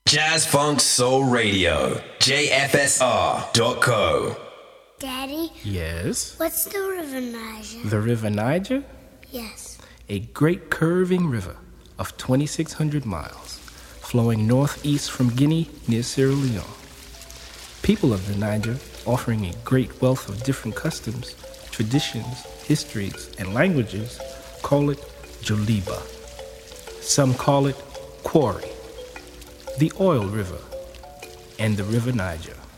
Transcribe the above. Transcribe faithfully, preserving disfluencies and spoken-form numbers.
Jazz Funk Soul Radio, J F S R dot co. Daddy? Yes? What's the River Niger? The River Niger? Yes. A great curving river of twenty-six hundred miles, flowing northeast from Guinea near Sierra Leone. People of the Niger, offering a great wealth of different customs, traditions, histories, and languages, call it Joliba. Some call it Quarry, the Oil River, and the River Niger.